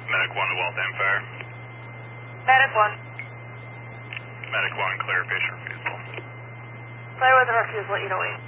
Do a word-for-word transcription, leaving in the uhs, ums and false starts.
Medic one to Waltham Fire. Medic one. Medic one, clear patient refusal. Clear with a refusal, eight oh eight.